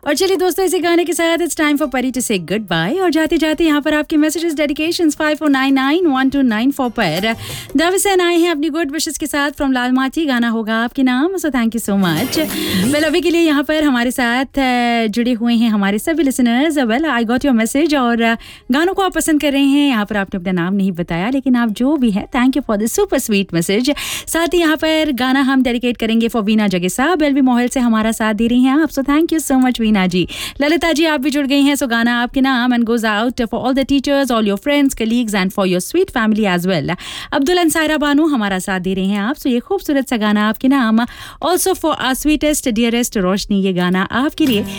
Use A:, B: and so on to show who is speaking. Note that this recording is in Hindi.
A: और चलिए दोस्तों, इसी गाने के साथ इट्स टाइम फॉर परी टू से गुड बाय। और जाते जाते यहाँ पर आपके मैसेजेस डेडिकेशंस 54991294 पर दविसन आए हैं अपनी गुड विशेस के साथ फ्रॉम लालमाटी। गाना होगा आपके नाम, so thank you so much. Well अभी के लिए यहाँ पर हमारे साथ जुड़े हुए हैं हमारे सभी listeners. Well I got your message और गानों को आप पसंद कर रहे हैं। यहाँ पर आपने अपना नाम नहीं बताया, लेकिन आप जो भी है thank you for the super sweet message. साथ ही यहाँ पर गाना हम डेडिकेट करेंगे फॉर वीना जगेसा, बेलवी मोहल से हमारा साथ दे रही हैं आप, so thank you so much Veena जी। ललिता जी आप भी जुड़ गई हैं, सो गाना आपके नाम and goes out for all the teachers, all your friends, colleagues and for your sweet family as well. Abdul अंसारा बानू हमारा साथ दे रहे हैं आप, सो ये खूबसूरत सा गाना आपके नाम, also for our sweetest dearest रोशनी, ये गाना आपके लिए।